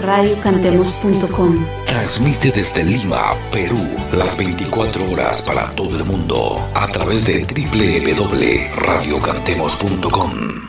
radiocantemos.com. Transmite desde Lima, Perú, las 24 horas para todo el mundo a través de www.radiocantemos.com.